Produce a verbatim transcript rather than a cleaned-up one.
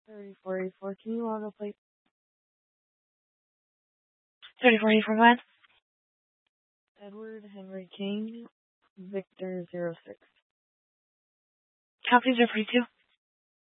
thirty-four eighty-four. Can you log a plate? thirty-four eighty-four when? Edward Henry King, Victor zero six. Copies are forty-two.